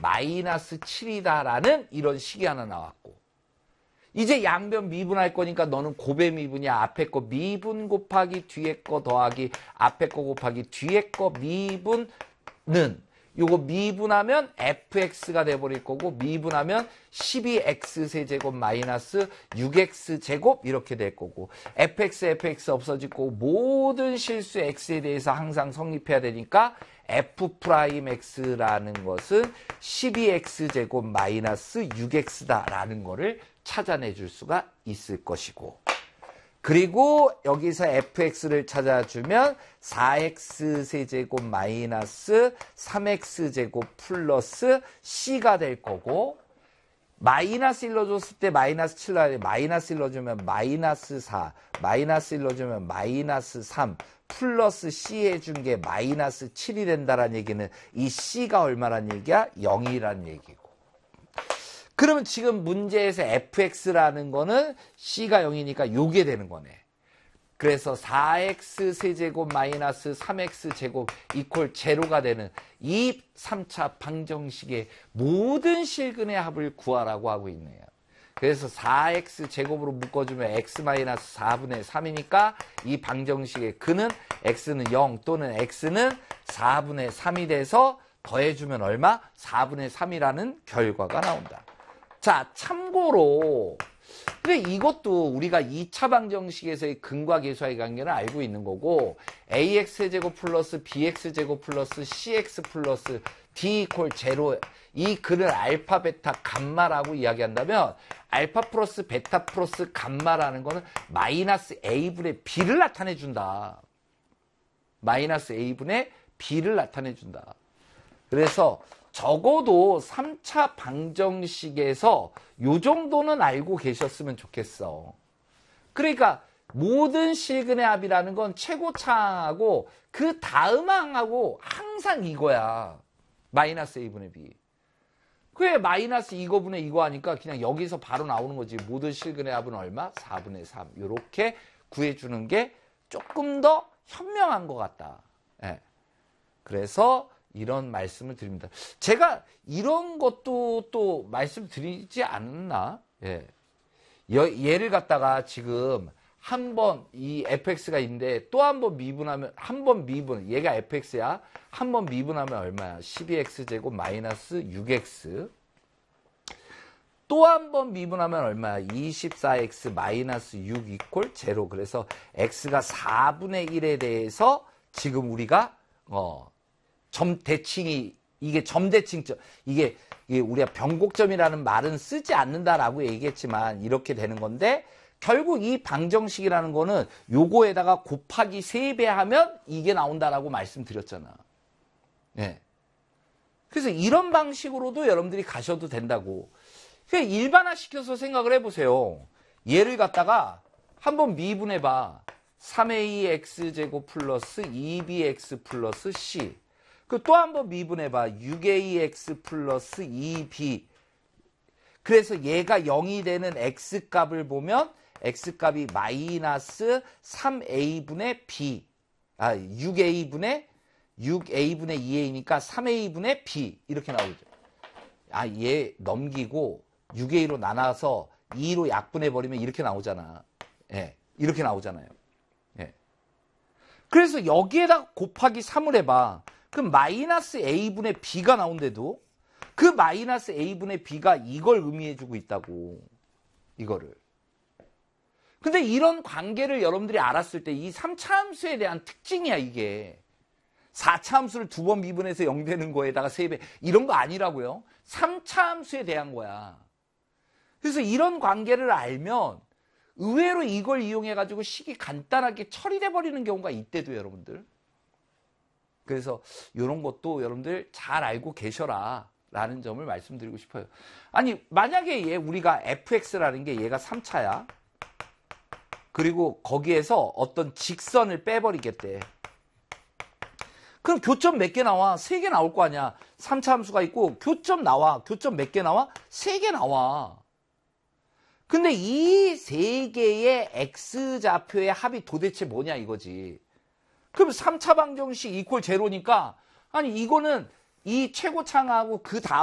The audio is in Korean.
마이너스 7이다라는 이런 식이 하나 나왔고, 이제 양변 미분할 거니까 너는 곱의 미분이야. 앞에 거 미분 곱하기 뒤에 거 더하기 앞에 거 곱하기 뒤에 거 미분은, 요거 미분하면 fx가 돼버릴 거고, 미분하면 12x세제곱 마이너스 6x제곱 이렇게 될 거고, fx 없어질 거고, 모든 실수 x에 대해서 항상 성립해야 되니까 f'x라는 것은 12x제곱 마이너스 6x다라는 거를 찾아내줄 수가 있을 것이고, 그리고 여기서 fx를 찾아주면 4x세제곱 마이너스 3x제곱 플러스 c가 될 거고, 마이너스 1 넣어줬을 때 마이너스 7 나와야 돼. 마이너스 1 넣어주면 마이너스 4, 마이너스 1 넣어주면 마이너스 3, 플러스 c 해준 게 마이너스 7이 된다는 얘기는 이 c가 얼마란 얘기야? 0이란 얘기고. 그러면 지금 문제에서 fx라는 거는 c가 0이니까 요게 되는 거네. 그래서 4x 세제곱 마이너스 3x 제곱 이퀄 제로가 되는 이 3차 방정식의 모든 실근의 합을 구하라고 하고 있네요. 그래서 4x 제곱으로 묶어주면 x 마이너스 4분의 3이니까 이 방정식의 근은 x는 0 또는 x는 4분의 3이 돼서 더해주면 얼마? 4분의 3이라는 결과가 나온다. 자, 참고로 근데 이것도 우리가 2차 방정식에서의 근과 계수와의 관계를 알고 있는 거고, ax제곱 플러스 bx제곱 플러스 cx 플러스 d 이퀄 제로, 이 근을 알파 베타 감마라고 이야기한다면 알파 플러스 베타 플러스 감마라는 거는 마이너스 a분의 b를 나타내 준다. 마이너스 a분의 b를 나타내 준다. 그래서 적어도 3차 방정식에서 요 정도는 알고 계셨으면 좋겠어. 그러니까 모든 실근의 합이라는 건 최고차항하고 그 다음 항하고 항상 이거야. 마이너스 a분의 b. 그게 마이너스 이거분의 이거 하니까 그냥 여기서 바로 나오는 거지. 모든 실근의 합은 얼마? 4분의 3. 이렇게 구해주는 게 조금 더 현명한 것 같다. 예. 그래서 이런 말씀을 드립니다. 제가 이런 것도 또 말씀드리지 않았나? 예. 얘를 갖다가 지금 한 번 이 fx가 있는데 또 한 번 미분하면, 한 번 미분, 얘가 fx야. 한 번 미분하면 얼마야? 12x제곱 마이너스 6x. 또 한 번 미분하면 얼마야? 24x 마이너스 6 이퀄 제로. 그래서 x가 4분의 1에 대해서 지금 우리가 점대칭이, 이게 점대칭점, 이게 우리가 변곡점이라는 말은 쓰지 않는다라고 얘기했지만 이렇게 되는 건데, 결국 이 방정식이라는 거는 요거에다가 곱하기 3배 하면 이게 나온다라고 말씀드렸잖아. 예. 그래서 이런 방식으로도 여러분들이 가셔도 된다고. 그냥 일반화 시켜서 생각을 해보세요. 얘를 갖다가 한번 미분해봐. 3ax제곱 플러스 2bx 플러스 c. 또 한 번 미분해봐. 6ax 플러스 2b. 그래서 얘가 0이 되는 x값을 보면 x값이 마이너스 3a분의 b. 6a분의 2a니까 3a분의 b. 이렇게 나오죠. 얘 넘기고 6a로 나눠서 2로 약분해버리면 이렇게 나오잖아. 예, 이렇게 나오잖아요. 예. 그래서 여기에다 곱하기 3을 해봐. 그럼 마이너스 a분의 b가 나온대도 그 마이너스 a분의 b가 이걸 의미해주고 있다고. 이거를. 근데 이런 관계를 여러분들이 알았을 때 이 3차 함수에 대한 특징이야, 이게. 4차 함수를 2번 미분해서 0 되는 거에다가 3배. 이런 거 아니라고요. 3차 함수에 대한 거야. 그래서 이런 관계를 알면 의외로 이걸 이용해가지고 식이 간단하게 처리돼 버리는 경우가 있대도, 여러분들. 그래서 이런 것도 여러분들 잘 알고 계셔라 라는 점을 말씀드리고 싶어요. 아니, 만약에 우리가 fx라는 게 얘가 3차야. 그리고 거기에서 어떤 직선을 빼버리겠대. 그럼 교점 몇 개 나와? 3개 나올 거 아니야. 3차 함수가 있고 교점 나와. 교점 몇 개 나와? 3개 나와. 근데 이 3개의 x좌표의 합이 도대체 뭐냐 이거지. 그럼 3차 방정식 이퀄 제로니까, 아니 이거는 이 최고차항하고 그 다음